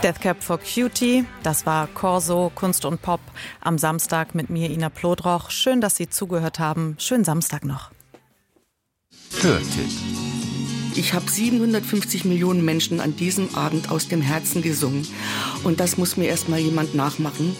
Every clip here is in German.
Death Cab for Cutie, das war Corso, Kunst und Pop am Samstag mit mir, Ina Plodroch. Schön, dass Sie zugehört haben. Schönen Samstag noch. Hörtipp. Ich habe 750 Millionen Menschen an diesem Abend aus dem Herzen gesungen. Und das muss mir erst mal jemand nachmachen.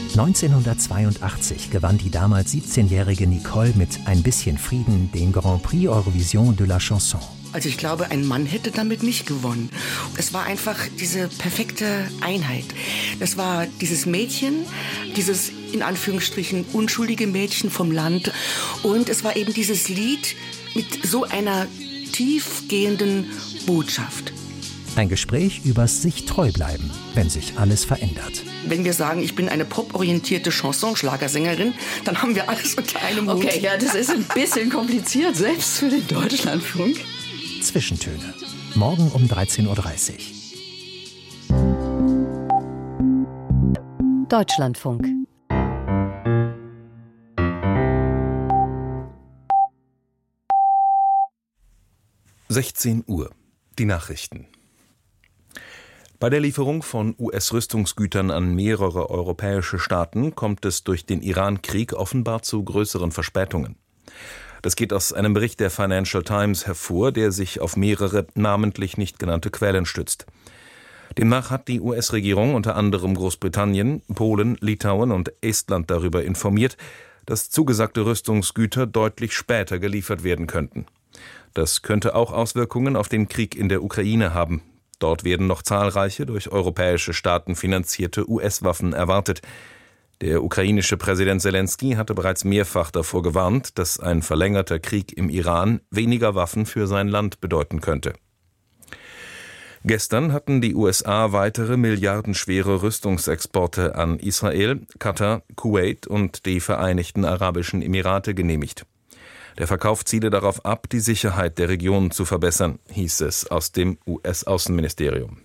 1982 gewann die damals 17-jährige Nicole mit Ein bisschen Frieden den Grand Prix Eurovision de la Chanson. Also ich glaube, ein Mann hätte damit nicht gewonnen. Es war einfach diese perfekte Einheit. Das war dieses Mädchen, dieses in Anführungsstrichen unschuldige Mädchen vom Land. Und es war eben dieses Lied mit so einer tiefgehenden Botschaft. Ein Gespräch übers sich treu bleiben, wenn sich alles verändert. Wenn wir sagen, ich bin eine poporientierte Chanson-Schlagersängerin, dann haben wir alles unter einem Hut. Okay, ja, das ist ein bisschen kompliziert, selbst für den Deutschlandfunk. Zwischentöne. Morgen um 13.30 Uhr. Deutschlandfunk. Uhr. Die Nachrichten. Bei der Lieferung von US-Rüstungsgütern an mehrere europäische Staaten kommt es durch den Iran-Krieg offenbar zu größeren Verspätungen. Das geht aus einem Bericht der Financial Times hervor, der sich auf mehrere namentlich nicht genannte Quellen stützt. Demnach hat die US-Regierung unter anderem Großbritannien, Polen, Litauen und Estland darüber informiert, dass zugesagte Rüstungsgüter deutlich später geliefert werden könnten. Das könnte auch Auswirkungen auf den Krieg in der Ukraine haben. Dort werden noch zahlreiche durch europäische Staaten finanzierte US-Waffen erwartet. Der ukrainische Präsident Selenskyj hatte bereits mehrfach davor gewarnt, dass ein verlängerter Krieg im Iran weniger Waffen für sein Land bedeuten könnte. Gestern hatten die USA weitere milliardenschwere Rüstungsexporte an Israel, Katar, Kuwait und die Vereinigten Arabischen Emirate genehmigt. Der Verkauf ziele darauf ab, die Sicherheit der Region zu verbessern, hieß es aus dem US-Außenministerium.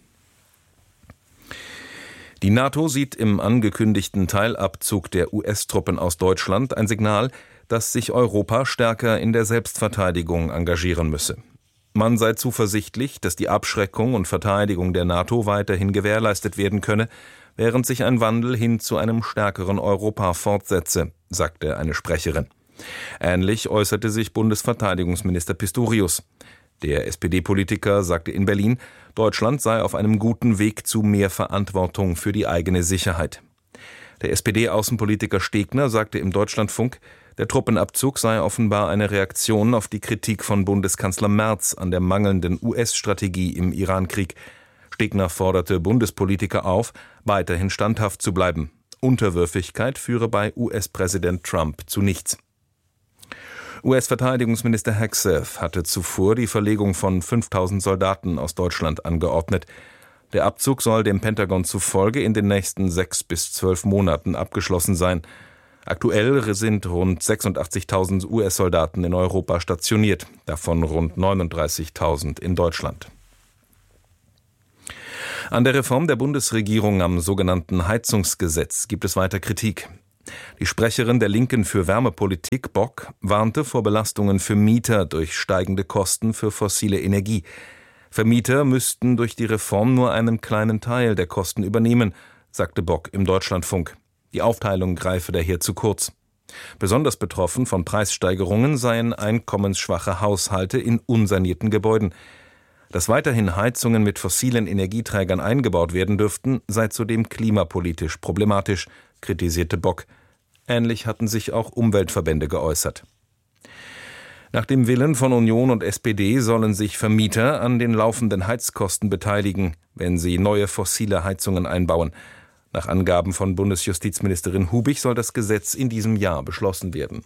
Die NATO sieht im angekündigten Teilabzug der US-Truppen aus Deutschland ein Signal, dass sich Europa stärker in der Selbstverteidigung engagieren müsse. Man sei zuversichtlich, dass die Abschreckung und Verteidigung der NATO weiterhin gewährleistet werden könne, während sich ein Wandel hin zu einem stärkeren Europa fortsetze, sagte eine Sprecherin. Ähnlich äußerte sich Bundesverteidigungsminister Pistorius. Der SPD-Politiker sagte in Berlin, Deutschland sei auf einem guten Weg zu mehr Verantwortung für die eigene Sicherheit. Der SPD-Außenpolitiker Stegner sagte im Deutschlandfunk, der Truppenabzug sei offenbar eine Reaktion auf die Kritik von Bundeskanzler Merz an der mangelnden US-Strategie im Iran-Krieg. Stegner forderte Bundespolitiker auf, weiterhin standhaft zu bleiben. Unterwürfigkeit führe bei US-Präsident Trump zu nichts. US-Verteidigungsminister Hegseth hatte zuvor die Verlegung von 5.000 Soldaten aus Deutschland angeordnet. Der Abzug soll dem Pentagon zufolge in den nächsten 6 bis 12 Monaten abgeschlossen sein. Aktuell sind rund 86.000 US-Soldaten in Europa stationiert, davon rund 39.000 in Deutschland. An der Reform der Bundesregierung am sogenannten Heizungsgesetz gibt es weiter Kritik. Die Sprecherin der Linken für Wärmepolitik, Bock, warnte vor Belastungen für Mieter durch steigende Kosten für fossile Energie. Vermieter müssten durch die Reform nur einen kleinen Teil der Kosten übernehmen, sagte Bock im Deutschlandfunk. Die Aufteilung greife daher zu kurz. Besonders betroffen von Preissteigerungen seien einkommensschwache Haushalte in unsanierten Gebäuden. Dass weiterhin Heizungen mit fossilen Energieträgern eingebaut werden dürften, sei zudem klimapolitisch problematisch, kritisierte Bock. Ähnlich hatten sich auch Umweltverbände geäußert. Nach dem Willen von Union und SPD sollen sich Vermieter an den laufenden Heizkosten beteiligen, wenn sie neue fossile Heizungen einbauen. Nach Angaben von Bundesjustizministerin Hubig soll das Gesetz in diesem Jahr beschlossen werden.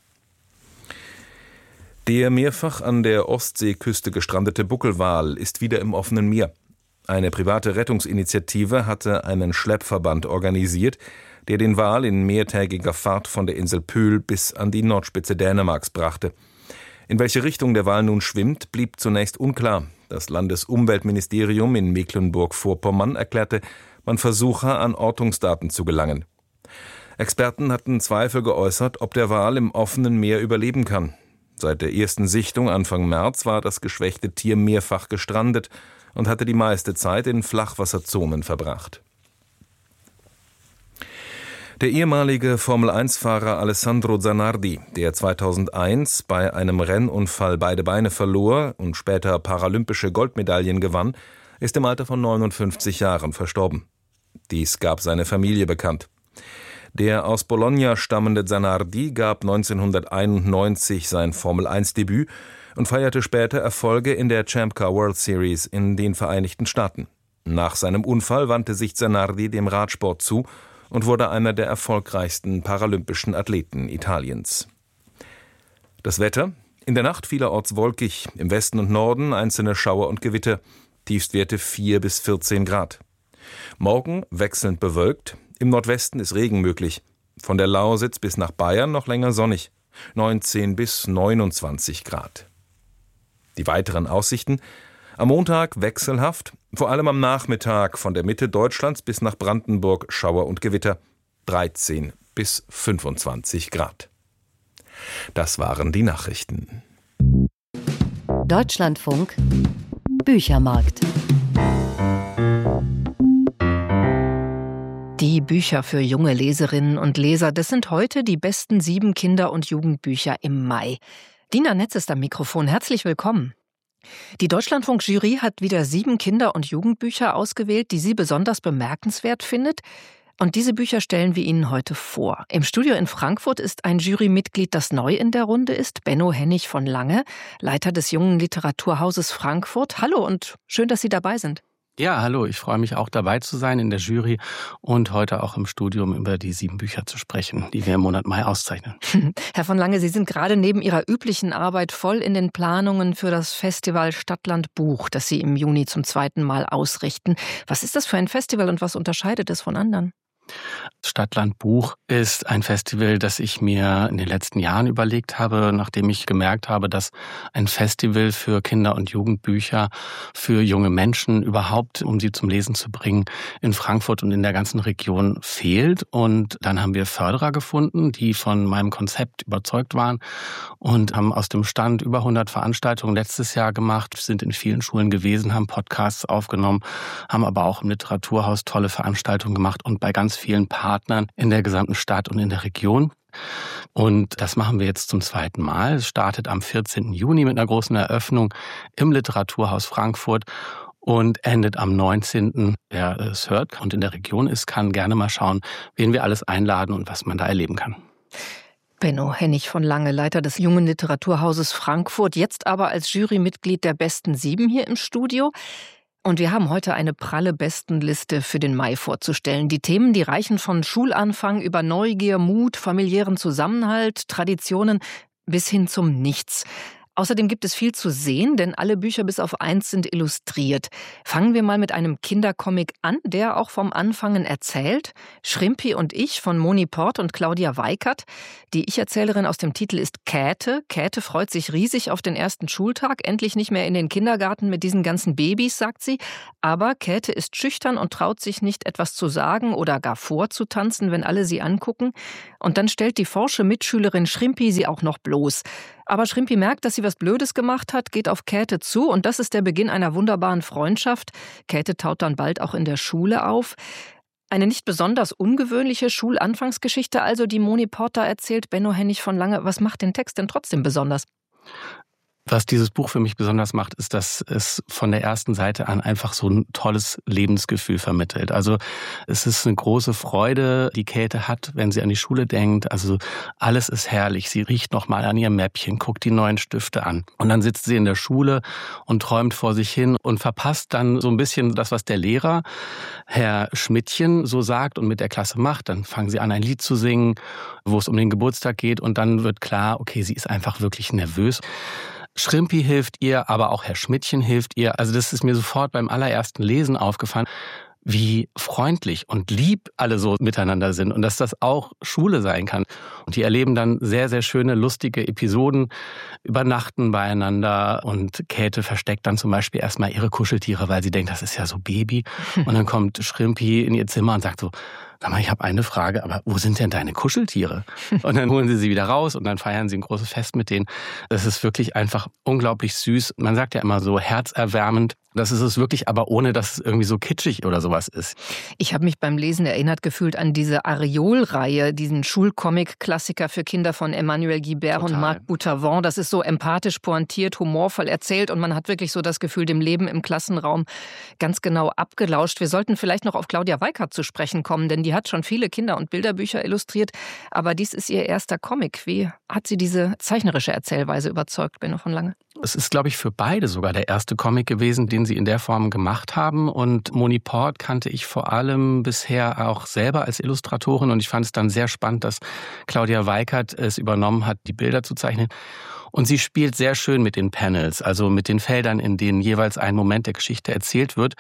Der mehrfach an der Ostseeküste gestrandete Buckelwal ist wieder im offenen Meer. Eine private Rettungsinitiative hatte einen Schleppverband organisiert, der den Wal in mehrtägiger Fahrt von der Insel Pöhl bis an die Nordspitze Dänemarks brachte. In welche Richtung der Wal nun schwimmt, blieb zunächst unklar. Das Landesumweltministerium in Mecklenburg-Vorpommern erklärte, man versuche, an Ortungsdaten zu gelangen. Experten hatten Zweifel geäußert, ob der Wal im offenen Meer überleben kann. Seit der ersten Sichtung Anfang März war das geschwächte Tier mehrfach gestrandet. und hatte die meiste Zeit in Flachwasserzonen verbracht. Der ehemalige Formel-1-Fahrer Alessandro Zanardi, der 2001 bei einem Rennunfall beide Beine verlor und später paralympische Goldmedaillen gewann, ist im Alter von 59 Jahren verstorben. Dies gab seine Familie bekannt. Der aus Bologna stammende Zanardi gab 1991 sein Formel-1-Debüt und feierte später Erfolge in der Champ Car World Series in den Vereinigten Staaten. Nach seinem Unfall wandte sich Zanardi dem Radsport zu und wurde einer der erfolgreichsten paralympischen Athleten Italiens. Das Wetter? In der Nacht vielerorts wolkig, im Westen und Norden einzelne Schauer und Gewitter, Tiefstwerte 4 bis 14 Grad. Morgen wechselnd bewölkt, im Nordwesten ist Regen möglich, von der Lausitz bis nach Bayern noch länger sonnig, 19 bis 29 Grad. Die weiteren Aussichten? Am Montag wechselhaft, vor allem am Nachmittag von der Mitte Deutschlands bis nach Brandenburg Schauer und Gewitter, 13 bis 25 Grad. Das waren die Nachrichten. Deutschlandfunk Büchermarkt. Die Bücher für junge Leserinnen und Leser, das sind heute die besten 7 Kinder- und Jugendbücher im Mai. Dina Netz ist am Mikrofon. Herzlich willkommen. Die Deutschlandfunk-Jury hat wieder 7 Kinder- und Jugendbücher ausgewählt, die sie besonders bemerkenswert findet. Und diese Bücher stellen wir Ihnen heute vor. Im Studio in Frankfurt ist ein Jurymitglied, das neu in der Runde ist, Benno Hennig von Lange, Leiter des Jungen Literaturhauses Frankfurt. Hallo und schön, dass Sie dabei sind. Ja, hallo, ich freue mich auch dabei zu sein in der Jury und heute auch im Studium über die 7 Bücher zu sprechen, die wir im Monat Mai auszeichnen. Herr von Lange, Sie sind gerade neben Ihrer üblichen Arbeit voll in den Planungen für das Festival Stadtland Buch, das Sie im Juni zum 2. Mal ausrichten. Was ist das für ein Festival und was unterscheidet es von anderen? Stadtland Buch ist ein Festival, das ich mir in den letzten Jahren überlegt habe, nachdem ich gemerkt habe, dass ein Festival für Kinder- und Jugendbücher für junge Menschen überhaupt, um sie zum Lesen zu bringen, in Frankfurt und in der ganzen Region fehlt. Und dann haben wir Förderer gefunden, die von meinem Konzept überzeugt waren und haben aus dem Stand über 100 Veranstaltungen letztes Jahr gemacht, sind in vielen Schulen gewesen, haben Podcasts aufgenommen, haben aber auch im Literaturhaus tolle Veranstaltungen gemacht und bei ganz vielen Partnern in der gesamten Stadt und in der Region. Und das machen wir jetzt zum 2. Mal. Es startet am 14. Juni mit einer großen Eröffnung im Literaturhaus Frankfurt und endet am 19. Wer es hört und in der Region ist, kann gerne mal schauen, wen wir alles einladen und was man da erleben kann. Benno Hennig von Lange, Leiter des Jungen Literaturhauses Frankfurt, jetzt aber als Jurymitglied der besten 7 hier im Studio. Und wir haben heute eine pralle Bestenliste für den Mai vorzustellen. Die Themen, die reichen von Schulanfang über Neugier, Mut, familiären Zusammenhalt, Traditionen bis hin zum Nichts. Außerdem gibt es viel zu sehen, denn alle Bücher bis auf 1 sind illustriert. Fangen wir mal mit einem Kindercomic an, der auch vom Anfangen erzählt. Schrimpi und ich von Moni Port und Claudia Weikert. Die Ich-Erzählerin aus dem Titel ist Käthe. Käthe freut sich riesig auf den ersten Schultag, endlich nicht mehr in den Kindergarten mit diesen ganzen Babys, sagt sie. Aber Käthe ist schüchtern und traut sich nicht, etwas zu sagen oder gar vorzutanzen, wenn alle sie angucken. Und dann stellt die forsche Mitschülerin Schrimpi sie auch noch bloß. Aber Schrimpi merkt, dass sie was Blödes gemacht hat, geht auf Käthe zu und das ist der Beginn einer wunderbaren Freundschaft. Käthe taut dann bald auch in der Schule auf. Eine nicht besonders ungewöhnliche Schulanfangsgeschichte, also die Moni Porter erzählt, Benno Hennig von Lange. Was macht den Text denn trotzdem besonders? Was dieses Buch für mich besonders macht, ist, dass es von der ersten Seite an einfach so ein tolles Lebensgefühl vermittelt. Also es ist eine große Freude, die Käthe hat, wenn sie an die Schule denkt. Also alles ist herrlich. Sie riecht nochmal an ihrem Mäppchen, guckt die neuen Stifte an. Und dann sitzt sie in der Schule und träumt vor sich hin und verpasst dann so ein bisschen das, was der Lehrer, Herr Schmidtchen, so sagt und mit der Klasse macht. Dann fangen sie an, ein Lied zu singen, wo es um den Geburtstag geht. Und dann wird klar, okay, sie ist einfach wirklich nervös. Schrimpi hilft ihr, aber auch Herr Schmidtchen hilft ihr. Also das ist mir sofort beim allerersten Lesen aufgefallen, wie freundlich und lieb alle so miteinander sind und dass das auch Schule sein kann. Und die erleben dann sehr, sehr schöne, lustige Episoden, übernachten beieinander und Käthe versteckt dann zum Beispiel erstmal ihre Kuscheltiere, weil sie denkt, das ist ja so Baby. Und dann kommt Schrimpi in ihr Zimmer und sagt so, sag mal, ich habe eine Frage, aber wo sind denn deine Kuscheltiere? Und dann holen sie wieder raus und dann feiern sie ein großes Fest mit denen. Es ist wirklich einfach unglaublich süß. Man sagt ja immer so herzerwärmend. Das ist es wirklich, aber ohne, dass es irgendwie so kitschig oder sowas ist. Ich habe mich beim Lesen erinnert gefühlt an diese Areol-Reihe, diesen Schulcomic-Klassiker für Kinder von Emmanuel Guibert und Marc Boutavant. Das ist so empathisch pointiert, humorvoll erzählt und man hat wirklich so das Gefühl, dem Leben im Klassenraum ganz genau abgelauscht. Wir sollten vielleicht noch auf Claudia Weikart zu sprechen kommen, denn die hat schon viele Kinder- und Bilderbücher illustriert, aber dies ist ihr erster Comic. Wie hat sie diese zeichnerische Erzählweise überzeugt, Benno von Lange? Es ist, glaube ich, für beide sogar der erste Comic gewesen, den sie in der Form gemacht haben. Und Moni Port kannte ich vor allem bisher auch selber als Illustratorin. Und ich fand es dann sehr spannend, dass Claudia Weikart es übernommen hat, die Bilder zu zeichnen. Und sie spielt sehr schön mit den Panels, also mit den Feldern, in denen jeweils ein Moment der Geschichte erzählt wird.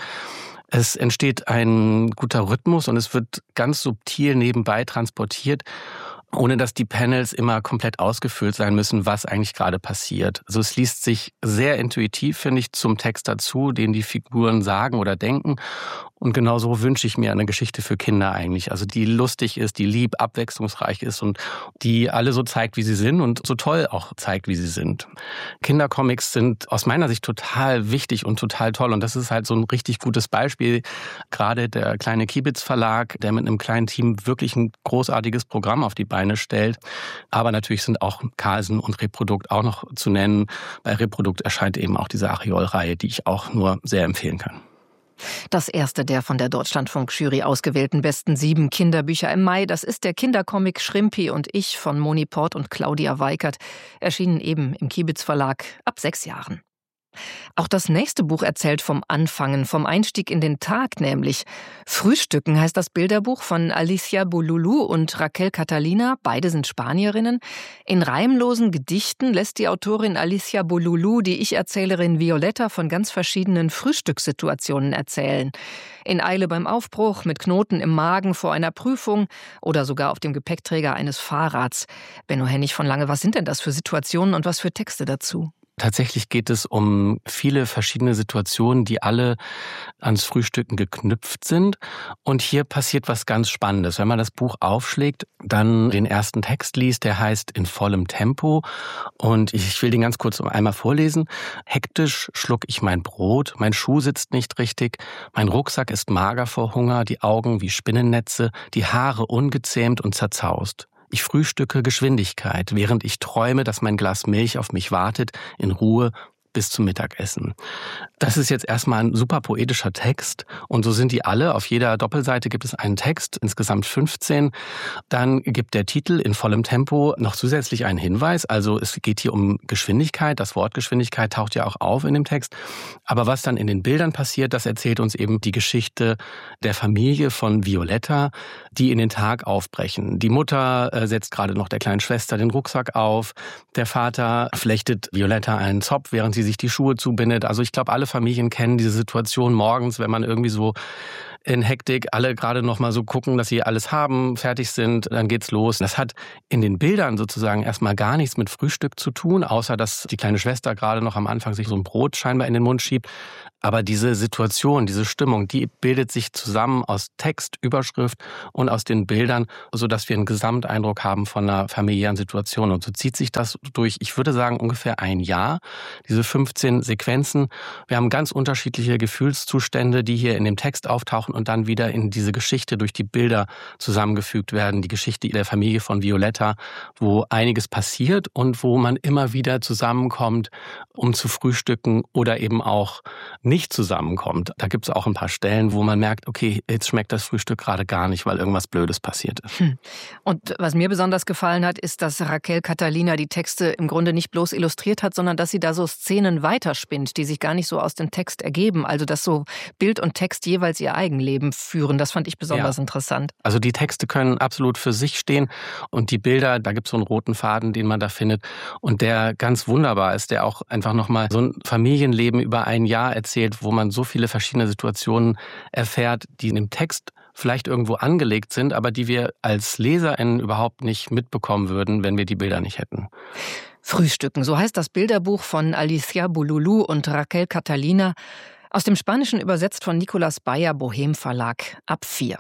Es entsteht ein guter Rhythmus und es wird ganz subtil nebenbei transportiert, ohne dass die Panels immer komplett ausgefüllt sein müssen, was eigentlich gerade passiert. Also es liest sich sehr intuitiv, finde ich, zum Text dazu, den die Figuren sagen oder denken. Und genau so wünsche ich mir eine Geschichte für Kinder eigentlich. Also die lustig ist, die lieb, abwechslungsreich ist und die alle so zeigt, wie sie sind und so toll auch zeigt, wie sie sind. Kindercomics sind aus meiner Sicht total wichtig und total toll. Und das ist halt so ein richtig gutes Beispiel. Gerade der kleine Kibitz Verlag, der mit einem kleinen Team wirklich ein großartiges Programm auf die Beine stellt. Aber natürlich sind auch Carlsen und Reprodukt auch noch zu nennen. Bei Reprodukt erscheint eben auch diese Areol-Reihe, die ich auch nur sehr empfehlen kann. Das erste der von der Deutschlandfunk-Jury ausgewählten besten 7 Kinderbücher im Mai, das ist der Kindercomic Schrimpi und ich von Moni Port und Claudia Weikart, erschienen eben im Kibitz Verlag ab 6 Jahren. Auch das nächste Buch erzählt vom Anfangen, vom Einstieg in den Tag nämlich. Frühstücken heißt das Bilderbuch von Alicia Bolulu und Raquel Catalina, beide sind Spanierinnen. In reimlosen Gedichten lässt die Autorin Alicia Bolulu die Ich-Erzählerin Violetta von ganz verschiedenen Frühstückssituationen erzählen. In Eile beim Aufbruch, mit Knoten im Magen vor einer Prüfung oder sogar auf dem Gepäckträger eines Fahrrads. Benno Hennig von Lange, was sind denn das für Situationen und was für Texte dazu? Tatsächlich geht es um viele verschiedene Situationen, die alle ans Frühstücken geknüpft sind. Und hier passiert was ganz Spannendes. Wenn man das Buch aufschlägt, dann den ersten Text liest, der heißt In vollem Tempo. Und ich will den ganz kurz einmal vorlesen. Hektisch schluck ich mein Brot, mein Schuh sitzt nicht richtig, mein Rucksack ist mager vor Hunger, die Augen wie Spinnennetze, die Haare ungezähmt und zerzaust. Ich frühstücke Geschwindigkeit, während ich träume, dass mein Glas Milch auf mich wartet, in Ruhe bis zum Mittagessen. Das ist jetzt erstmal ein super poetischer Text und so sind die alle. Auf jeder Doppelseite gibt es einen Text, insgesamt 15. Dann gibt der Titel In vollem Tempo noch zusätzlich einen Hinweis. Also es geht hier um Geschwindigkeit. Das Wort Geschwindigkeit taucht ja auch auf in dem Text. Aber was dann in den Bildern passiert, das erzählt uns eben die Geschichte der Familie von Violetta, die in den Tag aufbrechen. Die Mutter setzt gerade noch der kleinen Schwester den Rucksack auf. Der Vater flechtet Violetta einen Zopf, während sie sich die Schuhe zubindet. Also ich glaube, alle Familien kennen diese Situation morgens, wenn man irgendwie so in Hektik alle gerade noch mal so gucken, dass sie alles haben, fertig sind, dann geht's los. Das hat in den Bildern sozusagen erstmal gar nichts mit Frühstück zu tun, außer dass die kleine Schwester gerade noch am Anfang sich so ein Brot scheinbar in den Mund schiebt. Aber diese Situation, diese Stimmung, die bildet sich zusammen aus Text, Überschrift und aus den Bildern, sodass wir einen Gesamteindruck haben von einer familiären Situation. Und so zieht sich das durch, ich würde sagen, ungefähr ein Jahr. Diese 15 Sequenzen. Wir haben ganz unterschiedliche Gefühlszustände, die hier in dem Text auftauchen und dann wieder in diese Geschichte durch die Bilder zusammengefügt werden. Die Geschichte der Familie von Violetta, wo einiges passiert und wo man immer wieder zusammenkommt, um zu frühstücken oder eben auch nicht zusammenkommt. Da gibt es auch ein paar Stellen, wo man merkt, okay, jetzt schmeckt das Frühstück gerade gar nicht, weil irgendwas Blödes passiert ist. Und was mir besonders gefallen hat, ist, dass Raquel Catalina die Texte im Grunde nicht bloß illustriert hat, sondern dass sie da so Szenen weiterspinnt, die sich gar nicht so aus dem Text ergeben. Also dass so Bild und Text jeweils ihr Eigenleben führen. Das fand ich besonders interessant. Also die Texte können absolut für sich stehen und die Bilder, da gibt es so einen roten Faden, den man da findet und der ganz wunderbar ist, der auch einfach nochmal so ein Familienleben über ein Jahr erzählt, wo man so viele verschiedene Situationen erfährt, die in dem Text vielleicht irgendwo angelegt sind, aber die wir als LeserInnen überhaupt nicht mitbekommen würden, wenn wir die Bilder nicht hätten. Frühstücken, so heißt das Bilderbuch von Alicia Bolulu und Raquel Catalina, aus dem Spanischen übersetzt von Nicolas Bayer, Bohem Verlag, ab 4.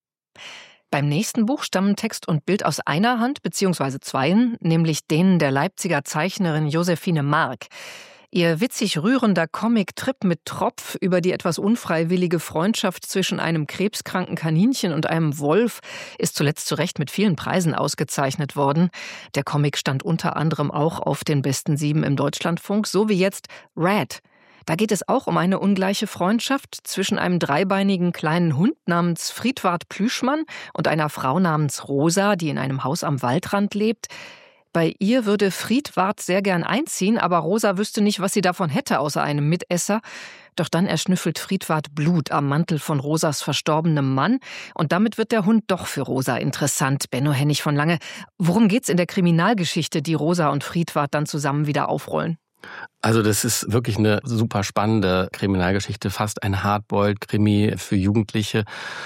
Beim nächsten Buch stammen Text und Bild aus einer Hand, beziehungsweise zweien, nämlich denen der Leipziger Zeichnerin Josephine Mark. Ihr witzig rührender Comic-Trip mit Tropf über die etwas unfreiwillige Freundschaft zwischen einem krebskranken Kaninchen und einem Wolf ist zuletzt zu Recht mit vielen Preisen ausgezeichnet worden. Der Comic stand unter anderem auch auf den besten 7 im Deutschlandfunk, so wie jetzt Red. Da geht es auch um eine ungleiche Freundschaft zwischen einem dreibeinigen kleinen Hund namens Friedwart Plüschmann und einer Frau namens Rosa, die in einem Haus am Waldrand lebt. Bei ihr würde Friedwart sehr gern einziehen, aber Rosa wüsste nicht, was sie davon hätte, außer einem Mitesser. Doch dann erschnüffelt Friedwart Blut am Mantel von Rosas verstorbenem Mann. Und damit wird der Hund doch für Rosa interessant. Benno Hennig von Lange, worum geht's in der Kriminalgeschichte, die Rosa und Friedwart dann zusammen wieder aufrollen? Also das ist wirklich eine super spannende Kriminalgeschichte, fast ein Hardboiled-Krimi für Jugendliche.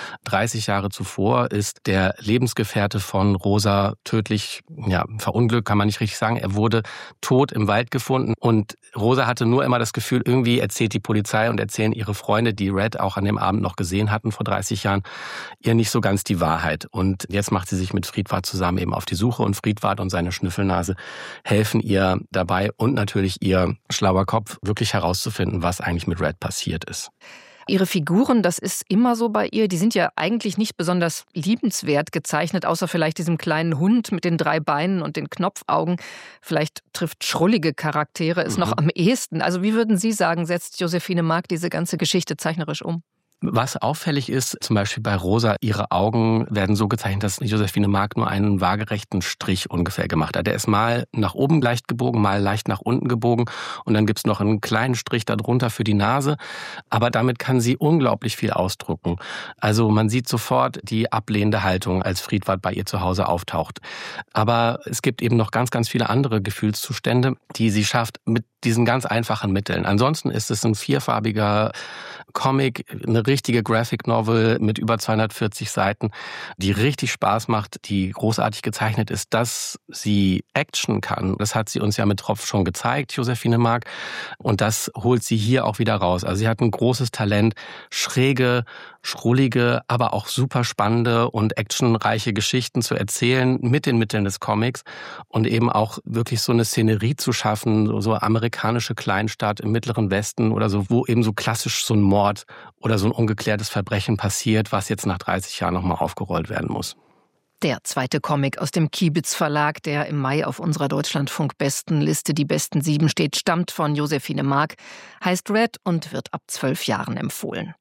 30 Jahre zuvor ist der Lebensgefährte von Rosa tödlich verunglückt, kann man nicht richtig sagen. Er wurde tot im Wald gefunden und Rosa hatte nur immer das Gefühl, irgendwie erzählt die Polizei und erzählen ihre Freunde, die Red auch an dem Abend noch gesehen hatten vor 30 Jahren, ihr nicht so ganz die Wahrheit. Und jetzt macht sie sich mit Friedwart zusammen eben auf die Suche und Friedwart und seine Schnüffelnase helfen ihr dabei und natürlich ihr schlauer Kopf, wirklich herauszufinden, was eigentlich mit Red passiert ist. Ihre Figuren, das ist immer so bei ihr, die sind ja eigentlich nicht besonders liebenswert gezeichnet, außer vielleicht diesem kleinen Hund mit den 3 Beinen und den Knopfaugen. Vielleicht trifft schrullige Charaktere es noch am ehesten. Also wie würden Sie sagen, setzt Josephine Mark diese ganze Geschichte zeichnerisch um? Was auffällig ist, zum Beispiel bei Rosa, ihre Augen werden so gezeichnet, dass Josephine Mark nur einen waagerechten Strich ungefähr gemacht hat. Der ist mal nach oben leicht gebogen, mal leicht nach unten gebogen und dann gibt's noch einen kleinen Strich darunter für die Nase. Aber damit kann sie unglaublich viel ausdrücken. Also man sieht sofort die ablehnende Haltung, als Friedwart bei ihr zu Hause auftaucht. Aber es gibt eben noch ganz, ganz viele andere Gefühlszustände, die sie schafft mit diesen ganz einfachen Mitteln. Ansonsten ist es ein 4farbiger Comic, eine richtige Graphic Novel mit über 240 Seiten, die richtig Spaß macht, die großartig gezeichnet ist, dass sie Action kann. Das hat sie uns ja mit Tropf schon gezeigt, Josephine Mark. Und das holt sie hier auch wieder raus. Also sie hat ein großes Talent, schräge, schrullige, aber auch super spannende und actionreiche Geschichten zu erzählen mit den Mitteln des Comics und eben auch wirklich so eine Szenerie zu schaffen, so amerikanische Kleinstadt im Mittleren Westen oder so, wo eben so klassisch so ein Mord oder so ein ungeklärtes Verbrechen passiert, was jetzt nach 30 Jahren nochmal aufgerollt werden muss. Der zweite Comic aus dem Kibitz Verlag, der im Mai auf unserer Deutschlandfunk-Bestenliste die besten 7 steht, stammt von Josephine Mark, heißt Red und wird ab 12 Jahren empfohlen.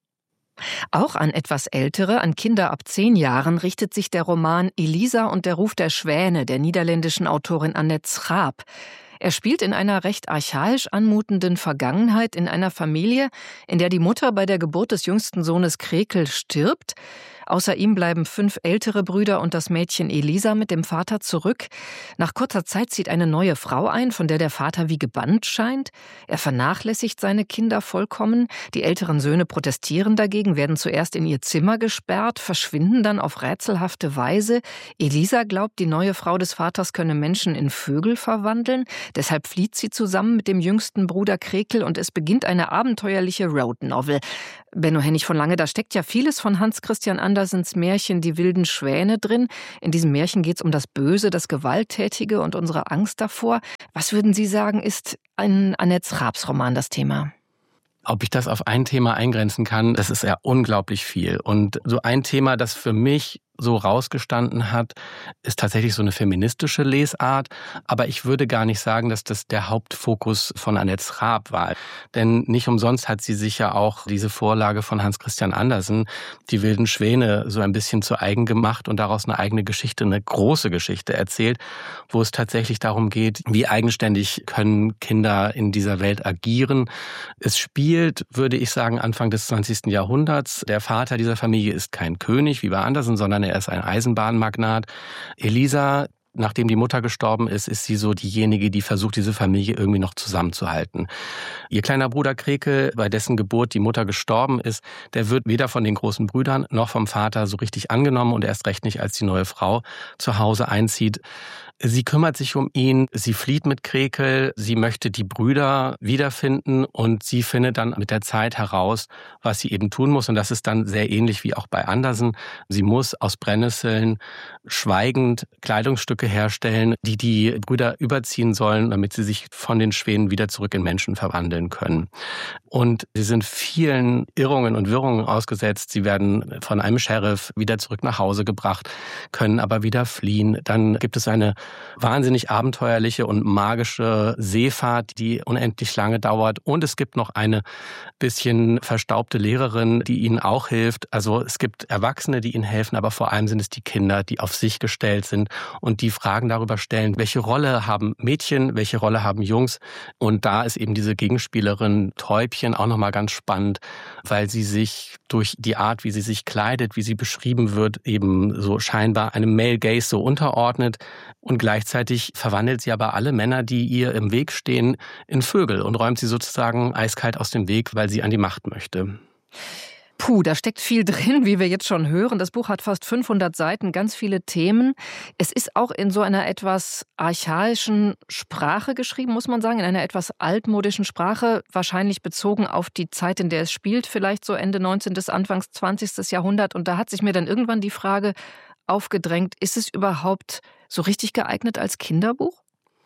Auch an etwas Ältere, an Kinder ab 10 Jahren, richtet sich der Roman Elisa und der Ruf der Schwäne der niederländischen Autorin Annette Schraap. Er spielt in einer recht archaisch anmutenden Vergangenheit in einer Familie, in der die Mutter bei der Geburt des jüngsten Sohnes Krekel stirbt. Außer ihm bleiben 5 ältere Brüder und das Mädchen Elisa mit dem Vater zurück. Nach kurzer Zeit zieht eine neue Frau ein, von der der Vater wie gebannt scheint. Er vernachlässigt seine Kinder vollkommen. Die älteren Söhne protestieren dagegen, werden zuerst in ihr Zimmer gesperrt, verschwinden dann auf rätselhafte Weise. Elisa glaubt, die neue Frau des Vaters könne Menschen in Vögel verwandeln. Deshalb flieht sie zusammen mit dem jüngsten Bruder Krekel und es beginnt eine abenteuerliche Road-Novel. Benno Hennig von Lange, da steckt ja vieles von Hans Christian Andersens Märchen Die wilden Schwäne drin. In diesem Märchen geht es um das Böse, das Gewalttätige und unsere Angst davor. Was würden Sie sagen, ist in Annette Schraaps Roman das Thema? Ob ich das auf ein Thema eingrenzen kann, das ist ja unglaublich viel. Und so ein Thema, das für mich so rausgestanden hat, ist tatsächlich so eine feministische Lesart. Aber ich würde gar nicht sagen, dass das der Hauptfokus von Annette Schraap war. Denn nicht umsonst hat sie sich ja auch diese Vorlage von Hans Christian Andersen, Die wilden Schwäne, so ein bisschen zu eigen gemacht und daraus eine eigene Geschichte, eine große Geschichte erzählt, wo es tatsächlich darum geht, wie eigenständig können Kinder in dieser Welt agieren. Es spielt, würde ich sagen, Anfang des 20. Jahrhunderts. Der Vater dieser Familie ist kein König, wie bei Andersen, sondern er ist ein Eisenbahnmagnat. Elisa, nachdem die Mutter gestorben ist, ist sie so diejenige, die versucht, diese Familie irgendwie noch zusammenzuhalten. Ihr kleiner Bruder Krekel, bei dessen Geburt die Mutter gestorben ist, der wird weder von den großen Brüdern noch vom Vater so richtig angenommen und erst recht nicht, als die neue Frau zu Hause einzieht. Sie kümmert sich um ihn, sie flieht mit Krekel, sie möchte die Brüder wiederfinden und sie findet dann mit der Zeit heraus, was sie eben tun muss. Und das ist dann sehr ähnlich wie auch bei Andersen. Sie muss aus Brennnesseln schweigend Kleidungsstücke herstellen, die die Brüder überziehen sollen, damit sie sich von den Schwänen wieder zurück in Menschen verwandeln können. Und sie sind vielen Irrungen und Wirrungen ausgesetzt. Sie werden von einem Sheriff wieder zurück nach Hause gebracht, können aber wieder fliehen. Dann gibt es eine wahnsinnig abenteuerliche und magische Seefahrt, die unendlich lange dauert. Und es gibt noch eine bisschen verstaubte Lehrerin, die ihnen auch hilft. Also es gibt Erwachsene, die ihnen helfen, aber vor allem sind es die Kinder, die auf sich gestellt sind und die Fragen darüber stellen, welche Rolle haben Mädchen, welche Rolle haben Jungs. Und da ist eben diese Gegenspielerin Täubchen auch nochmal ganz spannend, weil sie sich durch die Art, wie sie sich kleidet, wie sie beschrieben wird, eben so scheinbar einem Male Gaze so unterordnet. Und gleichzeitig verwandelt sie aber alle Männer, die ihr im Weg stehen, in Vögel und räumt sie sozusagen eiskalt aus dem Weg, weil sie an die Macht möchte. Puh, da steckt viel drin, wie wir jetzt schon hören. Das Buch hat fast 500 Seiten, ganz viele Themen. Es ist auch in so einer etwas archaischen Sprache geschrieben, muss man sagen, in einer etwas altmodischen Sprache, wahrscheinlich bezogen auf die Zeit, in der es spielt, vielleicht so Ende 19. bis Anfangs 20. Jahrhundert. Und da hat sich mir dann irgendwann die Frage aufgedrängt, ist es überhaupt so richtig geeignet als Kinderbuch?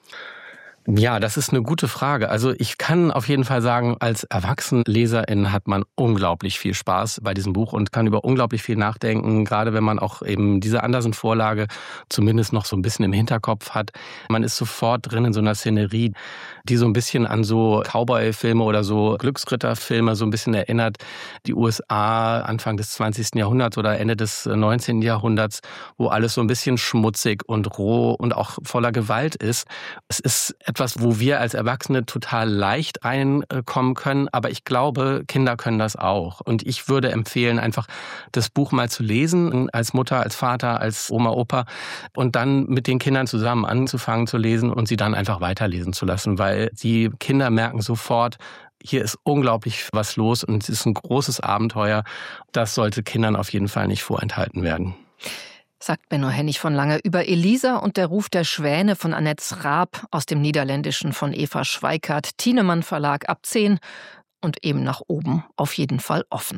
Ja, das ist eine gute Frage. Also ich kann auf jeden Fall sagen, als Erwachsenenleserin hat man unglaublich viel Spaß bei diesem Buch und kann über unglaublich viel nachdenken, gerade wenn man auch eben diese Andersen-Vorlage zumindest noch so ein bisschen im Hinterkopf hat. Man ist sofort drin in so einer Szenerie, die so ein bisschen an so Cowboy-Filme oder so Glücksritter-Filme so ein bisschen erinnert. Die USA Anfang des 20. Jahrhunderts oder Ende des 19. Jahrhunderts, wo alles so ein bisschen schmutzig und roh und auch voller Gewalt ist. Es ist etwas, wo wir als Erwachsene total leicht reinkommen können, aber ich glaube, Kinder können das auch. Und ich würde empfehlen, einfach das Buch mal zu lesen, als Mutter, als Vater, als Oma, Opa und dann mit den Kindern zusammen anzufangen zu lesen und sie dann einfach weiterlesen zu lassen, weil die Kinder merken sofort, hier ist unglaublich was los und es ist ein großes Abenteuer. Das sollte Kindern auf jeden Fall nicht vorenthalten werden. Sagt Benno Hennig von Lange über Elisa und der Ruf der Schwäne von Annette Schraap aus dem Niederländischen von Eva Schweikart, Thienemann Verlag ab 10 und eben nach oben auf jeden Fall offen.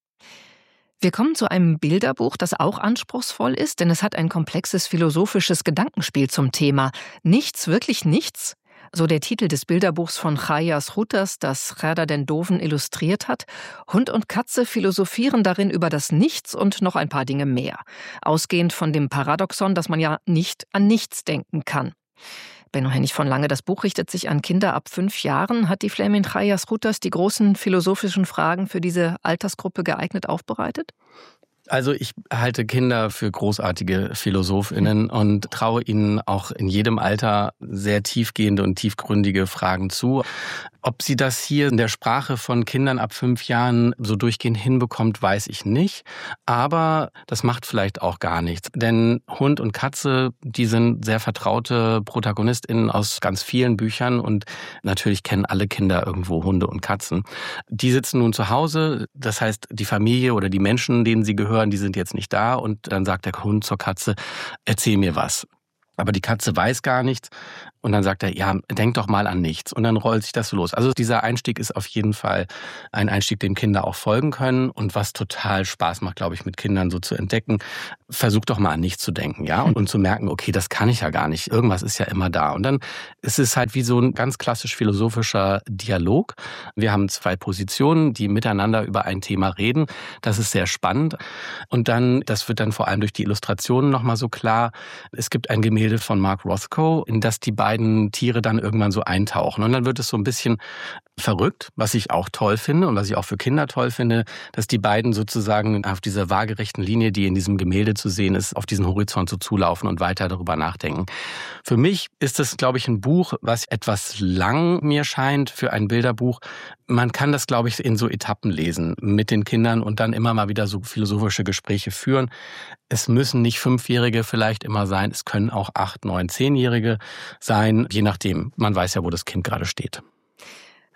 Wir kommen zu einem Bilderbuch, das auch anspruchsvoll ist, denn es hat ein komplexes philosophisches Gedankenspiel zum Thema. Nichts, wirklich nichts? So der Titel des Bilderbuchs von Chayas Rutas, das Gerda den Doven illustriert hat. Hund und Katze philosophieren darin über das Nichts und noch ein paar Dinge mehr. Ausgehend von dem Paradoxon, dass man ja nicht an nichts denken kann. Benno Hennig von Lange, das Buch richtet sich an Kinder ab 5 Jahren. Hat die Flämin Chayas Rutas die großen philosophischen Fragen für diese Altersgruppe geeignet aufbereitet? Also ich halte Kinder für großartige PhilosophInnen und traue ihnen auch in jedem Alter sehr tiefgehende und tiefgründige Fragen zu. Ob sie das hier in der Sprache von Kindern ab 5 Jahren so durchgehend hinbekommt, weiß ich nicht. Aber das macht vielleicht auch gar nichts. Denn Hund und Katze, die sind sehr vertraute ProtagonistInnen aus ganz vielen Büchern. Und natürlich kennen alle Kinder irgendwo Hunde und Katzen. Die sitzen nun zu Hause. Das heißt, die Familie oder die Menschen, denen sie gehören, die sind jetzt nicht da. Und dann sagt der Hund zur Katze, erzähl mir was. Aber die Katze weiß gar nichts. Und dann sagt er, ja, denk doch mal an nichts. Und dann rollt sich das so los. Also dieser Einstieg ist auf jeden Fall ein Einstieg, dem Kinder auch folgen können. Und was total Spaß macht, glaube ich, mit Kindern so zu entdecken, versuch doch mal an nichts zu denken, ja. Und zu merken, okay, das kann ich ja gar nicht. Irgendwas ist ja immer da. Und dann ist es halt wie so ein ganz klassisch philosophischer Dialog. Wir haben 2 Positionen, die miteinander über ein Thema reden. Das ist sehr spannend. Und dann, das wird dann vor allem durch die Illustrationen nochmal so klar. Es gibt ein Gemälde von Mark Rothko, in das die beiden Tiere dann irgendwann so eintauchen. Und dann wird es so ein bisschen verrückt, was ich auch toll finde und was ich auch für Kinder toll finde, dass die beiden sozusagen auf dieser waagerechten Linie, die in diesem Gemälde zu sehen ist, auf diesen Horizont so zulaufen und weiter darüber nachdenken. Für mich ist das, glaube ich, ein Buch, was etwas lang mir scheint für ein Bilderbuch. Man kann das, glaube ich, in so Etappen lesen mit den Kindern und dann immer mal wieder so philosophische Gespräche führen. Es müssen nicht 5-Jährige vielleicht immer sein, es können auch 8-, 9-, 10-Jährige sein, je nachdem. Man weiß ja, wo das Kind gerade steht.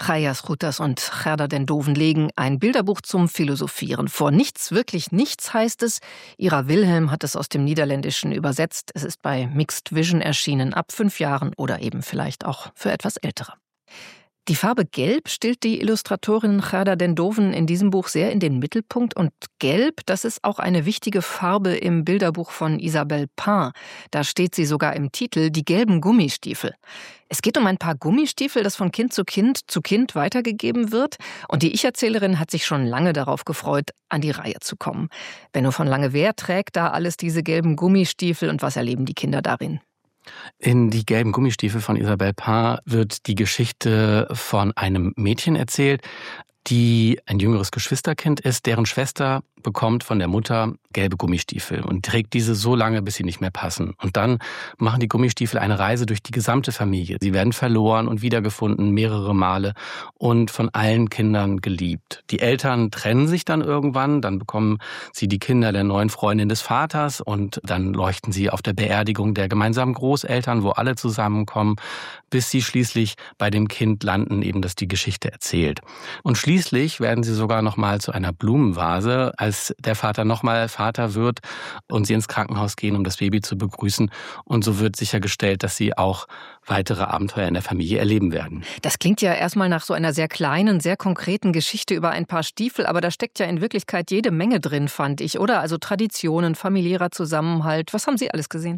Chaya Schroeters und Gerda den Doven legen ein Bilderbuch zum Philosophieren vor. Nichts, wirklich nichts heißt es. Ira Wilhelm hat es aus dem Niederländischen übersetzt. Es ist bei Mixed Vision erschienen, ab 5 Jahren oder eben vielleicht auch für etwas Ältere. Die Farbe Gelb stellt die Illustratorin Gerda den Doven in diesem Buch sehr in den Mittelpunkt. Und Gelb, das ist auch eine wichtige Farbe im Bilderbuch von Isabelle Pain. Da steht sie sogar im Titel, die gelben Gummistiefel. Es geht um ein paar Gummistiefel, das von Kind zu Kind weitergegeben wird. Und die Ich-Erzählerin hat sich schon lange darauf gefreut, an die Reihe zu kommen. Benno von Lange, wer trägt da alles diese gelben Gummistiefel und was erleben die Kinder darin? In Die gelben Gummistiefel von Isabelle Pain wird die Geschichte von einem Mädchen erzählt, die ein jüngeres Geschwisterkind ist, deren Schwester bekommt von der Mutter gelbe Gummistiefel und trägt diese so lange, bis sie nicht mehr passen. Und dann machen die Gummistiefel eine Reise durch die gesamte Familie. Sie werden verloren und wiedergefunden mehrere Male und von allen Kindern geliebt. Die Eltern trennen sich dann irgendwann, dann bekommen sie die Kinder der neuen Freundin des Vaters und dann leuchten sie auf der Beerdigung der gemeinsamen Großeltern, wo alle zusammenkommen, bis sie schließlich bei dem Kind landen, eben das die Geschichte erzählt. Und schließlich werden sie sogar noch mal zu einer Blumenvase, als der Vater nochmal Vater wird und sie ins Krankenhaus gehen, um das Baby zu begrüßen. Und so wird sichergestellt, dass sie auch weitere Abenteuer in der Familie erleben werden. Das klingt ja erstmal nach so einer sehr kleinen, sehr konkreten Geschichte über ein paar Stiefel, aber da steckt ja in Wirklichkeit jede Menge drin, fand ich, oder? Also Traditionen, familiärer Zusammenhalt. Was haben Sie alles gesehen?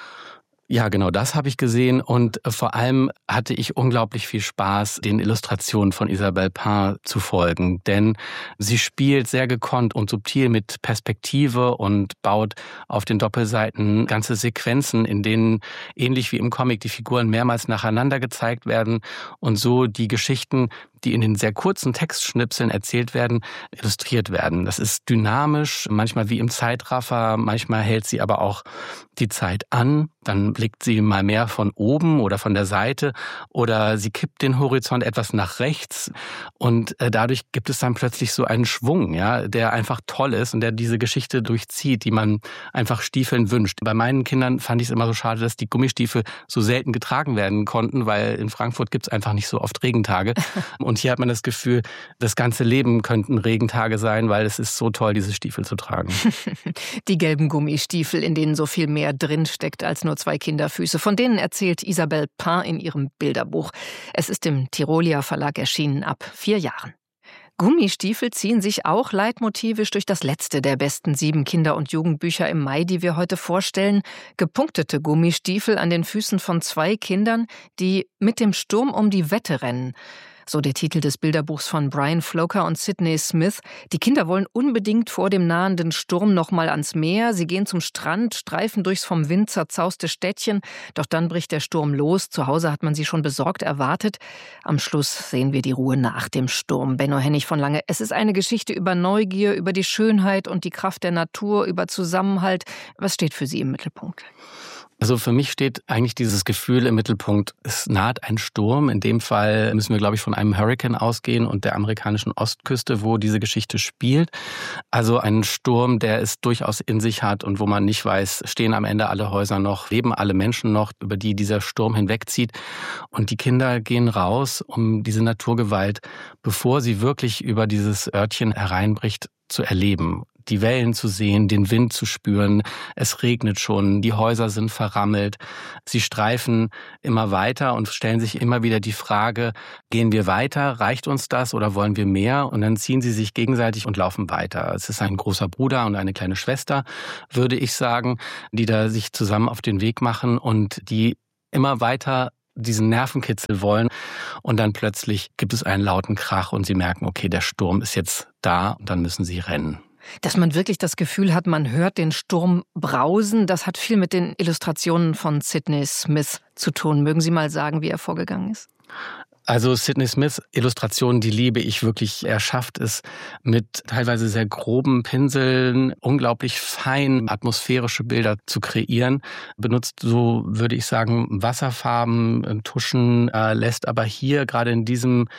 Ja, genau, das habe ich gesehen und vor allem hatte ich unglaublich viel Spaß, den Illustrationen von Isabelle Pain zu folgen, denn sie spielt sehr gekonnt und subtil mit Perspektive und baut auf den Doppelseiten ganze Sequenzen, in denen ähnlich wie im Comic die Figuren mehrmals nacheinander gezeigt werden und so die Geschichten, die in den sehr kurzen Textschnipseln erzählt werden, illustriert werden. Das ist dynamisch, manchmal wie im Zeitraffer, manchmal hält sie aber auch die Zeit an, dann blickt sie mal mehr von oben oder von der Seite oder sie kippt den Horizont etwas nach rechts und dadurch gibt es dann plötzlich so einen Schwung, ja, der einfach toll ist und der diese Geschichte durchzieht, die man einfach Stiefeln wünscht. Bei meinen Kindern fand ich es immer so schade, dass die Gummistiefel so selten getragen werden konnten, weil in Frankfurt gibt es einfach nicht so oft Regentage. Und hier hat man das Gefühl, das ganze Leben könnten Regentage sein, weil es ist so toll, diese Stiefel zu tragen. Die gelben Gummistiefel, in denen so viel mehr drinsteckt als nur 2 Kinderfüße. Von denen erzählt Isabelle Pain in ihrem Bilderbuch. Es ist im Tirolia Verlag erschienen, ab 4 Jahren. Gummistiefel ziehen sich auch leitmotivisch durch das letzte der besten 7 Kinder- und Jugendbücher im Mai, die wir heute vorstellen. Gepunktete Gummistiefel an den Füßen von 2 Kindern, die mit dem Sturm um die Wette rennen. So der Titel des Bilderbuchs von Brian Floker und Sydney Smith. Die Kinder wollen unbedingt vor dem nahenden Sturm noch mal ans Meer. Sie gehen zum Strand, streifen durchs vom Wind zerzauste Städtchen. Doch dann bricht der Sturm los. Zu Hause hat man sie schon besorgt erwartet. Am Schluss sehen wir die Ruhe nach dem Sturm. Benno Hennig von Lange. Es ist eine Geschichte über Neugier, über die Schönheit und die Kraft der Natur, über Zusammenhalt. Was steht für Sie im Mittelpunkt? Also für mich steht eigentlich dieses Gefühl im Mittelpunkt, es naht ein Sturm. In dem Fall müssen wir, glaube ich, von einem Hurrikan ausgehen und der amerikanischen Ostküste, wo diese Geschichte spielt. Also ein Sturm, der es durchaus in sich hat und wo man nicht weiß, stehen am Ende alle Häuser noch, leben alle Menschen noch, über die dieser Sturm hinwegzieht. Und die Kinder gehen raus, um diese Naturgewalt, bevor sie wirklich über dieses Örtchen hereinbricht, zu erleben. Die Wellen zu sehen, den Wind zu spüren. Es regnet schon, die Häuser sind verrammelt. Sie streifen immer weiter und stellen sich immer wieder die Frage, gehen wir weiter, reicht uns das oder wollen wir mehr? Und dann ziehen sie sich gegenseitig und laufen weiter. Es ist ein großer Bruder und eine kleine Schwester, würde ich sagen, die da sich zusammen auf den Weg machen und die immer weiter diesen Nervenkitzel wollen. Und dann plötzlich gibt es einen lauten Krach und sie merken, okay, der Sturm ist jetzt da und dann müssen sie rennen. Dass man wirklich das Gefühl hat, man hört den Sturm brausen, das hat viel mit den Illustrationen von Sydney Smith zu tun. Mögen Sie mal sagen, wie er vorgegangen ist? Also Sydney Smiths Illustrationen, die liebe ich wirklich. Er schafft es mit teilweise sehr groben Pinseln, unglaublich fein atmosphärische Bilder zu kreieren. Benutzt, so würde ich sagen, Wasserfarben, Tuschen, lässt aber hier gerade in diesem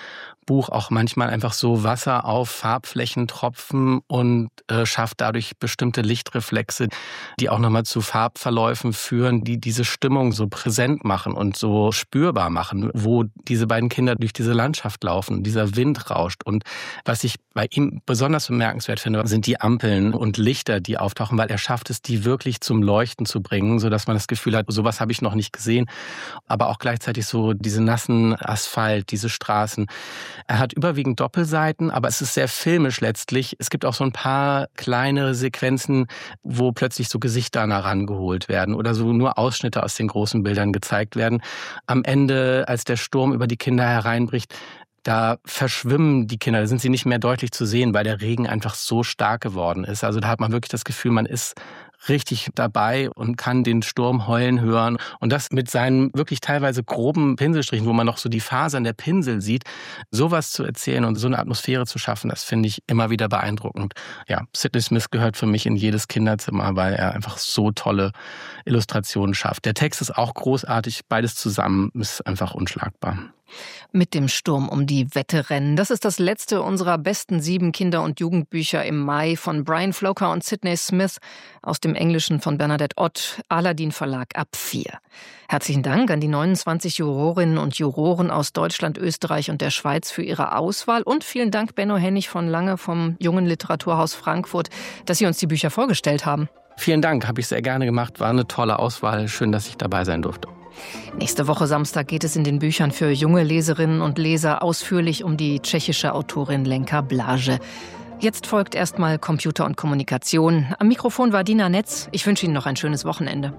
Buch auch manchmal einfach so Wasser auf Farbflächen tropfen und schafft dadurch bestimmte Lichtreflexe, die auch nochmal zu Farbverläufen führen, die diese Stimmung so präsent machen und so spürbar machen, wo diese beiden Kinder durch diese Landschaft laufen, dieser Wind rauscht. Und was ich bei ihm besonders bemerkenswert finde, sind die Ampeln und Lichter, die auftauchen, weil er schafft es, die wirklich zum Leuchten zu bringen, sodass man das Gefühl hat, sowas habe ich noch nicht gesehen. Aber auch gleichzeitig so diese nassen Asphalt, diese Straßen. Er hat überwiegend Doppelseiten, aber es ist sehr filmisch letztlich. Es gibt auch so ein paar kleine Sequenzen, wo plötzlich so Gesichter nah rangeholt werden oder so nur Ausschnitte aus den großen Bildern gezeigt werden. Am Ende, als der Sturm über die Kinder hereinbricht, da verschwimmen die Kinder, da sind sie nicht mehr deutlich zu sehen, weil der Regen einfach so stark geworden ist. Also da hat man wirklich das Gefühl, man ist richtig dabei und kann den Sturm heulen hören. Und das mit seinen wirklich teilweise groben Pinselstrichen, wo man noch so die Fasern der Pinsel sieht, sowas zu erzählen und so eine Atmosphäre zu schaffen, das finde ich immer wieder beeindruckend. Ja, Sidney Smith gehört für mich in jedes Kinderzimmer, weil er einfach so tolle Illustrationen schafft. Der Text ist auch großartig, beides zusammen ist einfach unschlagbar. Mit dem Sturm um die Wette rennen. Das ist das letzte unserer besten 7 Kinder- und Jugendbücher im Mai von Brian Floker und Sidney Smith aus dem Englischen von Bernadette Ott, Aladdin Verlag ab 4. Herzlichen Dank an die 29 Jurorinnen und Juroren aus Deutschland, Österreich und der Schweiz für ihre Auswahl und vielen Dank Benno Hennig von Lange vom Jungen Literaturhaus Frankfurt, dass Sie uns die Bücher vorgestellt haben. Vielen Dank, habe ich sehr gerne gemacht, war eine tolle Auswahl, schön, dass ich dabei sein durfte. Nächste Woche Samstag geht es in den Büchern für junge Leserinnen und Leser ausführlich um die tschechische Autorin Lenka Blage. Jetzt folgt erstmal Computer und Kommunikation. Am Mikrofon war Dina Netz. Ich wünsche Ihnen noch ein schönes Wochenende.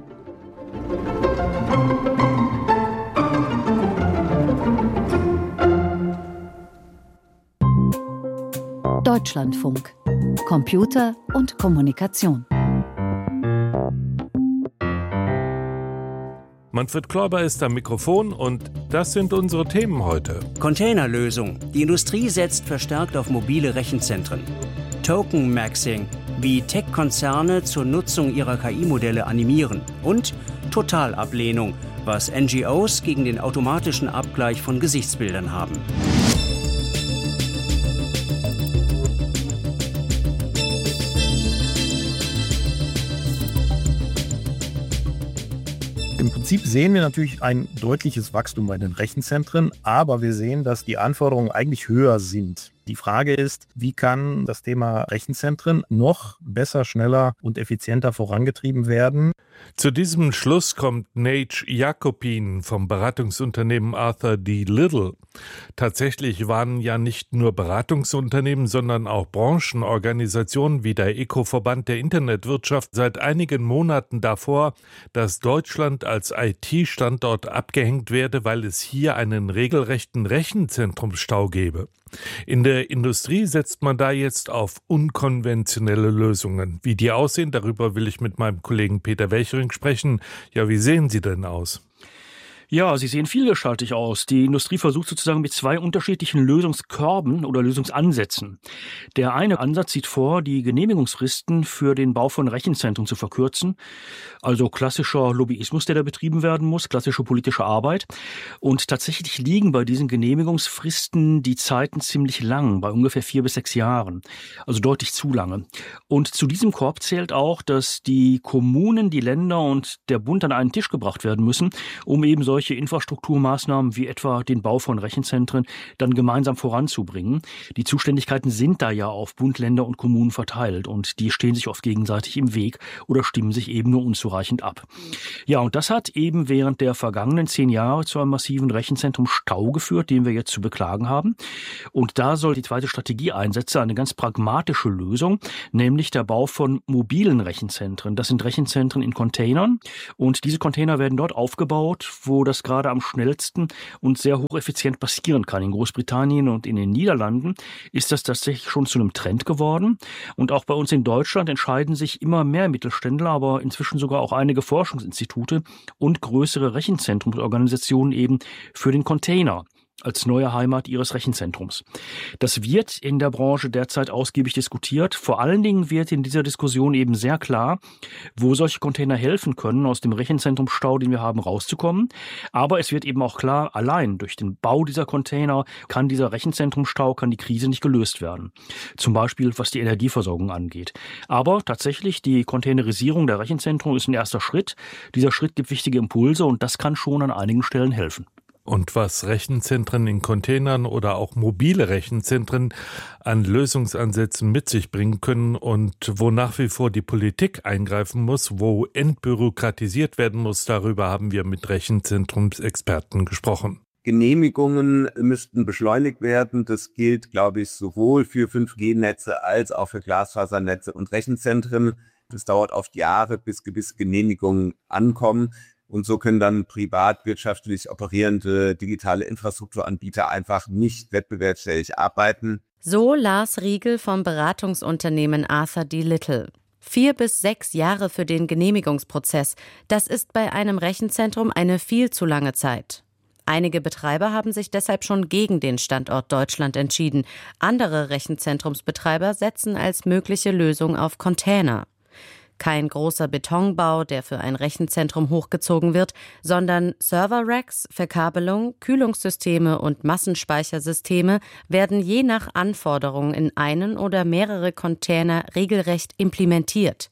Deutschlandfunk. Computer und Kommunikation. Manfred Klorber ist am Mikrofon und das sind unsere Themen heute. Containerlösung. Die Industrie setzt verstärkt auf mobile Rechenzentren. Token-Maxing. Wie Tech-Konzerne zur Nutzung ihrer KI-Modelle animieren. Und Totalablehnung. Was NGOs gegen den automatischen Abgleich von Gesichtsbildern haben. Im Prinzip sehen wir natürlich ein deutliches Wachstum bei den Rechenzentren, aber wir sehen, dass die Anforderungen eigentlich höher sind. Die Frage ist, wie kann das Thema Rechenzentren noch besser, schneller und effizienter vorangetrieben werden? Zu diesem Schluss kommt Nate Jacopin vom Beratungsunternehmen Arthur D. Little. Tatsächlich waren ja nicht nur Beratungsunternehmen, sondern auch Branchenorganisationen wie der ECO-Verband der Internetwirtschaft seit einigen Monaten davor, dass Deutschland als IT-Standort abgehängt werde, weil es hier einen regelrechten Rechenzentrumsstau gäbe. In der Industrie setzt man da jetzt auf unkonventionelle Lösungen. Wie die aussehen, darüber will ich mit meinem Kollegen Peter Welchering sprechen. Ja, wie sehen sie denn aus? Ja, sie sehen vielgestaltig aus. Die Industrie versucht sozusagen mit 2 unterschiedlichen Lösungskörben oder Lösungsansätzen. Der eine Ansatz sieht vor, die Genehmigungsfristen für den Bau von Rechenzentren zu verkürzen. Also klassischer Lobbyismus, der da betrieben werden muss, klassische politische Arbeit. Und tatsächlich liegen bei diesen Genehmigungsfristen die Zeiten ziemlich lang, bei ungefähr 4 bis 6 Jahren. Also deutlich zu lange. Und zu diesem Korb zählt auch, dass die Kommunen, die Länder und der Bund an einen Tisch gebracht werden müssen, um eben solche Infrastrukturmaßnahmen wie etwa den Bau von Rechenzentren dann gemeinsam voranzubringen. Die Zuständigkeiten sind da ja auf Bund, Länder und Kommunen verteilt und die stehen sich oft gegenseitig im Weg oder stimmen sich eben nur unzureichend ab. Ja, und das hat eben während der vergangenen 10 Jahre zu einem massiven Rechenzentrumsstau geführt, den wir jetzt zu beklagen haben. Und da soll die zweite Strategie einsetzen, eine ganz pragmatische Lösung, nämlich der Bau von mobilen Rechenzentren. Das sind Rechenzentren in Containern und diese Container werden dort aufgebaut, wo das gerade am schnellsten und sehr hocheffizient passieren kann. In Großbritannien und in den Niederlanden ist das tatsächlich schon zu einem Trend geworden. Und auch bei uns in Deutschland entscheiden sich immer mehr Mittelständler, aber inzwischen sogar auch einige Forschungsinstitute und größere Rechenzentrumsorganisationen eben für den Container. als neue Heimat ihres Rechenzentrums. Das wird in der Branche derzeit ausgiebig diskutiert. Vor allen Dingen wird in dieser Diskussion eben sehr klar, wo solche Container helfen können, aus dem Rechenzentrumsstau, den wir haben, rauszukommen. Aber es wird eben auch klar, allein durch den Bau dieser Container kann dieser Rechenzentrumsstau, kann die Krise nicht gelöst werden. Zum Beispiel, was die Energieversorgung angeht. Aber tatsächlich, die Containerisierung der Rechenzentren ist ein erster Schritt. Dieser Schritt gibt wichtige Impulse und das kann schon an einigen Stellen helfen. Und was Rechenzentren in Containern oder auch mobile Rechenzentren an Lösungsansätzen mit sich bringen können und wo nach wie vor die Politik eingreifen muss, wo entbürokratisiert werden muss, darüber haben wir mit Rechenzentrumsexperten gesprochen. Genehmigungen müssten beschleunigt werden. Das gilt, glaube ich, sowohl für 5G-Netze als auch für Glasfasernetze und Rechenzentren. Das dauert oft Jahre, bis gewisse Genehmigungen ankommen. Und so können dann privatwirtschaftlich operierende digitale Infrastrukturanbieter einfach nicht wettbewerbsfähig arbeiten. So Lars Riegel vom Beratungsunternehmen Arthur D. Little. 4 bis 6 Jahre für den Genehmigungsprozess. Das ist bei einem Rechenzentrum eine viel zu lange Zeit. Einige Betreiber haben sich deshalb schon gegen den Standort Deutschland entschieden. Andere Rechenzentrumsbetreiber setzen als mögliche Lösung auf Container. Kein großer Betonbau, der für ein Rechenzentrum hochgezogen wird, sondern Server-Racks, Verkabelung, Kühlungssysteme und Massenspeichersysteme werden je nach Anforderung in einen oder mehrere Container regelrecht implementiert.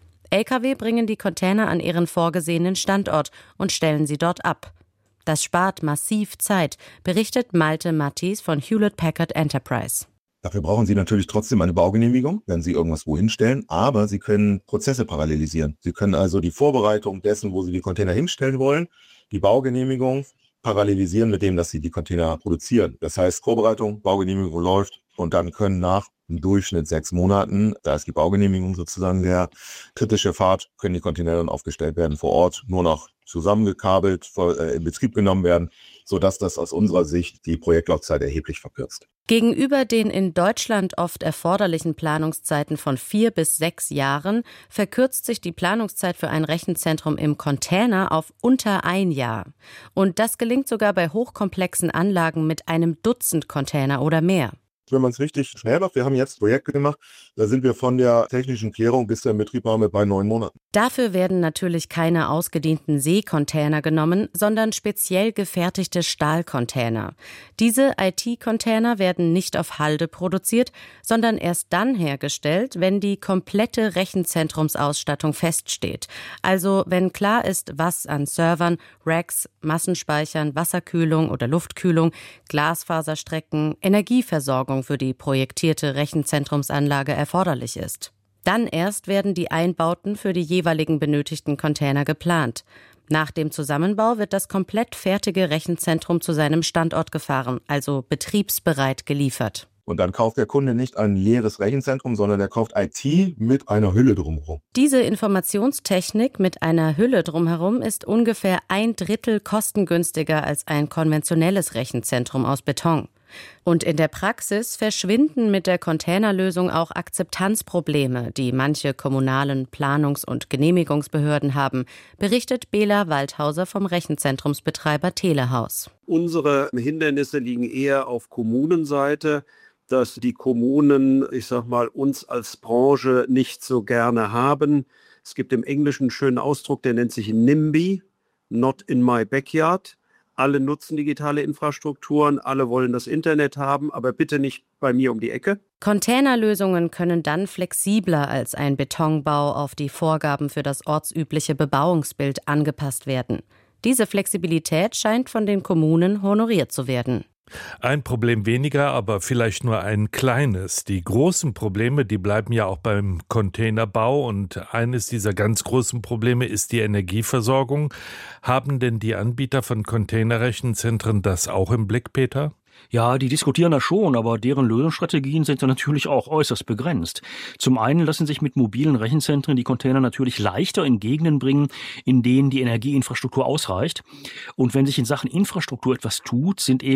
Lkw bringen die Container an ihren vorgesehenen Standort und stellen sie dort ab. Das spart massiv Zeit, berichtet Malte Mattis von Hewlett-Packard Enterprise. Dafür brauchen Sie natürlich trotzdem eine Baugenehmigung, wenn Sie irgendwas wohin stellen, aber Sie können Prozesse parallelisieren. Sie können also die Vorbereitung dessen, wo Sie die Container hinstellen wollen, die Baugenehmigung parallelisieren mit dem, dass Sie die Container produzieren. Das heißt, Vorbereitung, Baugenehmigung läuft und dann können nach im Durchschnitt 6 Monaten, da ist die Baugenehmigung sozusagen der kritische Pfad, können die Container dann aufgestellt werden vor Ort, nur noch zusammengekabelt, in Betrieb genommen werden, sodass das aus unserer Sicht die Projektlaufzeit erheblich verkürzt. Gegenüber den in Deutschland oft erforderlichen Planungszeiten von 4 bis 6 Jahren verkürzt sich die Planungszeit für ein Rechenzentrum im Container auf unter 1 Jahr. Und das gelingt sogar bei hochkomplexen Anlagen mit einem Dutzend Container oder mehr. Wenn man es richtig schnell macht, wir haben jetzt Projekte gemacht, da sind wir von der technischen Klärung bis zur Inbetriebnahme bei 9 Monaten. Dafür werden natürlich keine ausgedienten Seekontainer genommen, sondern speziell gefertigte Stahlcontainer. Diese IT-Container werden nicht auf Halde produziert, sondern erst dann hergestellt, wenn die komplette Rechenzentrumsausstattung feststeht. Also wenn klar ist, was an Servern, Racks, Massenspeichern, Wasserkühlung oder Luftkühlung, Glasfaserstrecken, Energieversorgung für die projektierte Rechenzentrumsanlage erforderlich ist. Dann erst werden die Einbauten für die jeweiligen benötigten Container geplant. Nach dem Zusammenbau wird das komplett fertige Rechenzentrum zu seinem Standort gefahren, also betriebsbereit geliefert. Und dann kauft der Kunde nicht ein leeres Rechenzentrum, sondern er kauft IT mit einer Hülle drumherum. Diese Informationstechnik mit einer Hülle drumherum ist ungefähr 1/3 kostengünstiger als ein konventionelles Rechenzentrum aus Beton. Und in der Praxis verschwinden mit der Containerlösung auch Akzeptanzprobleme, die manche kommunalen Planungs- und Genehmigungsbehörden haben, berichtet Bela Waldhauser vom Rechenzentrumsbetreiber Telehaus. Unsere Hindernisse liegen eher auf Kommunenseite, dass die Kommunen, uns als Branche nicht so gerne haben. Es gibt im Englischen einen schönen Ausdruck, der nennt sich NIMBY, Not in my backyard. Alle nutzen digitale Infrastrukturen, alle wollen das Internet haben, aber bitte nicht bei mir um die Ecke. Containerlösungen können dann flexibler als ein Betonbau auf die Vorgaben für das ortsübliche Bebauungsbild angepasst werden. Diese Flexibilität scheint von den Kommunen honoriert zu werden. Ein Problem weniger, aber vielleicht nur ein kleines. Die großen Probleme, die bleiben ja auch beim Containerbau und eines dieser ganz großen Probleme ist die Energieversorgung. Haben denn die Anbieter von Containerrechenzentren das auch im Blick, Peter? Ja, die diskutieren das schon, aber deren Lösungsstrategien sind natürlich auch äußerst begrenzt. Zum einen lassen sich mit mobilen Rechenzentren die Container natürlich leichter in Gegenden bringen, in denen die Energieinfrastruktur ausreicht. Und wenn sich in Sachen Infrastruktur etwas tut, sind eben